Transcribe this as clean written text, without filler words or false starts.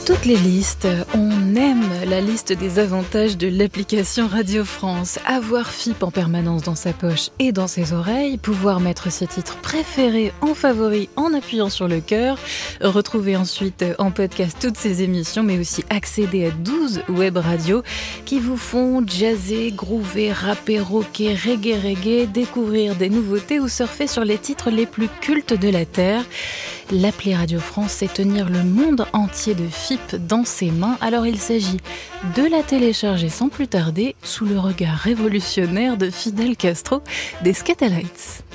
toutes les listes, on aime la liste des avantages de l'application Radio France. Avoir FIP en permanence dans sa poche et dans ses oreilles, pouvoir mettre ses titres préférés en favoris en appuyant sur le cœur, retrouver ensuite en podcast toutes ces émissions, mais aussi accéder à 12 web radios qui vous font jazzer, groover, rapper, rocker, reggae, découvrir des nouveautés ou surfer sur les titres les plus cultes de la Terre. L'appli Radio France, c'est tenir le monde entier de FIP dans ses mains. Alors il s'agit de la télécharger sans plus tarder sous le regard révolutionnaire de Fidel Castro des Skatalites.